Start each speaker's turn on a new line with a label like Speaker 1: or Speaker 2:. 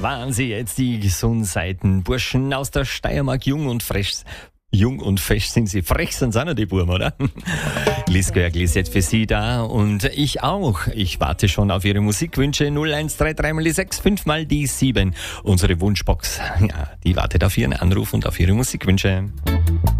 Speaker 1: waren sie jetzt, die Gesundseiten-Burschen aus der Steiermark, jung und fesch sind sie. Frech sind auch noch die Burm, oder? Liz Görgl ist jetzt für Sie da und ich auch. Ich warte schon auf Ihre Musikwünsche. 0133 mal die 6, 5 mal die 7. Unsere Wunschbox, ja, die wartet auf Ihren Anruf und auf Ihre Musikwünsche.